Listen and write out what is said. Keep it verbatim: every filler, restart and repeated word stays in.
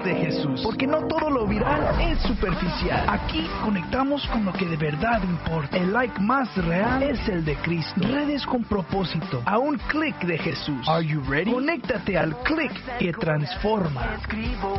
de Jesús, porque no todo lo viral es superficial. Aquí conectamos con lo que de verdad importa. El like más real es el de Cristo. Redes con propósito, a un clic de Jesús. Are you ready? Conéctate al clic que transforma.